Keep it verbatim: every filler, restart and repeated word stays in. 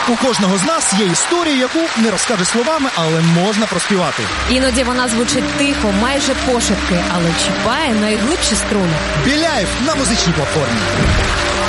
У кожного з нас є історія, яку не розкаже словами, але можна проспівати. Іноді вона звучить тихо, майже пошепки, але чіпає найглибші струни. Біляєв на музичній платформі.